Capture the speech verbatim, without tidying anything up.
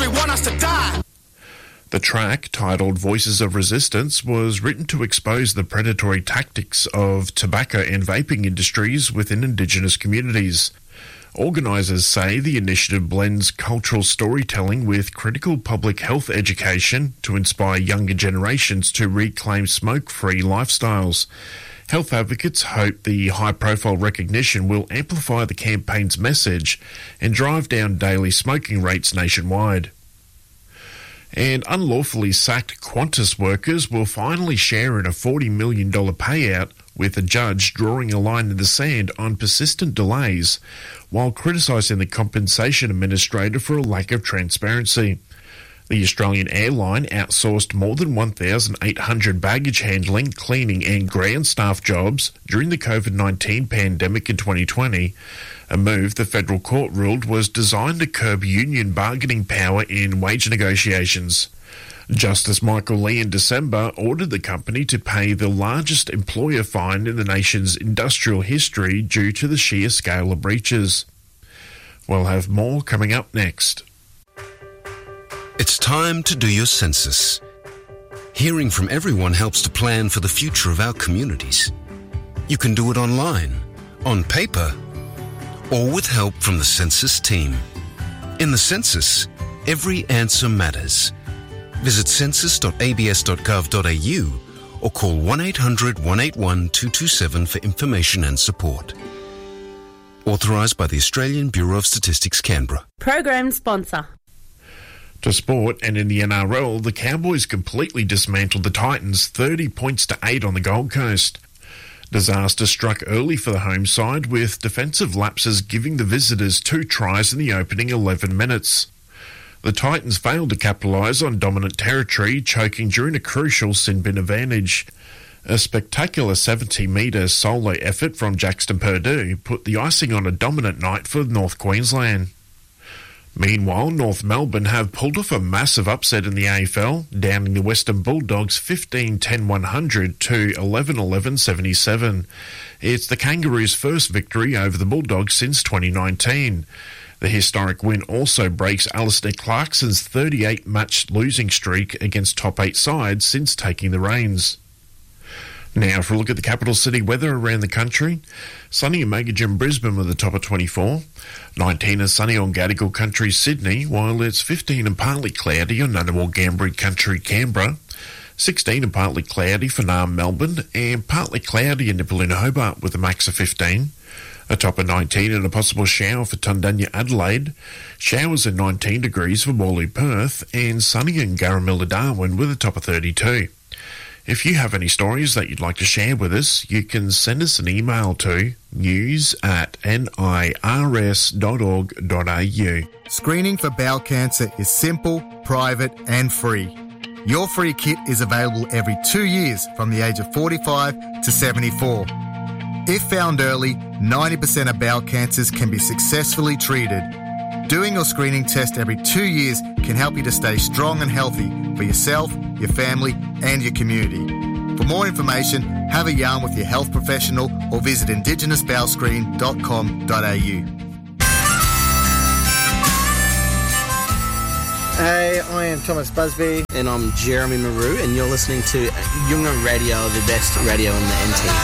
industry want us to die. The track, titled Voices of Resistance, was written to expose the predatory tactics of tobacco and vaping industries within Indigenous communities. Organisers say the initiative blends cultural storytelling with critical public health education to inspire younger generations to reclaim smoke-free lifestyles. Health advocates hope the high-profile recognition will amplify the campaign's message and drive down daily smoking rates nationwide. And unlawfully sacked Qantas workers will finally share in a forty million dollars payout, with a judge drawing a line in the sand on persistent delays, while criticising the compensation administrator for a lack of transparency. The Australian airline outsourced more than one thousand eight hundred baggage handling, cleaning and ground staff jobs during the COVID nineteen pandemic in twenty twenty, a move the federal court ruled was designed to curb union bargaining power in wage negotiations. Justice Michael Lee in December ordered the company to pay the largest employer fine in the nation's industrial history due to the sheer scale of breaches. We'll have more coming up next. It's time to do your census. Hearing from everyone helps to plan for the future of our communities. You can do it online, on paper, or with help from the census team. In the census, every answer matters. Visit census dot a b s dot gov dot a u or call one eight hundred, one eight one, two two seven for information and support. Authorised by the Australian Bureau of Statistics, Canberra. Program sponsor. To sport, and in the N R L, the Cowboys completely dismantled the Titans thirty points to eight on the Gold Coast. Disaster struck early for the home side, with defensive lapses giving the visitors two tries in the opening eleven minutes. The Titans failed to capitalise on dominant territory, choking during a crucial sin bin advantage. A spectacular seventy metre solo effort from Jackson Purdue put the icing on a dominant night for North Queensland. Meanwhile, North Melbourne have pulled off a massive upset in the A F L, downing the Western Bulldogs fifteen ten one hundred to eleven eleven seventy-seven. It's the Kangaroos' first victory over the Bulldogs since twenty nineteen. The historic win also breaks Alistair Clarkson's thirty-eight match losing streak against top eight sides since taking the reins. Now for a look at the capital city weather around the country. Sunny and Megajin Brisbane with a top of twenty-four. nineteen and sunny on Gadigal Country Sydney, while it's fifteen and partly cloudy on Ngunnawal Gambri Country Canberra. sixteen and partly cloudy for Naarm Melbourne, and partly cloudy in Nipaluna Hobart with a max of fifteen. A top of nineteen and a possible shower for Tundunya Adelaide. Showers at nineteen degrees for Morley Perth, and sunny in Garramilla Darwin with a top of thirty-two. If you have any stories that you'd like to share with us, you can send us an email to news at nirs dot org dot a u. Screening for bowel cancer is simple, private and free. Your free kit is available every two years from the age of forty-five to seventy-four. If found early, ninety percent of bowel cancers can be successfully treated. Doing your screening test every two years can help you to stay strong and healthy for yourself, your family and your community. For more information, have a yarn with your health professional or visit indigenous bowel screen dot com dot a u. Hey, I am Thomas Busby. And I'm Jeremy Maru, and you're listening to Yunga Radio, the best radio in the N T.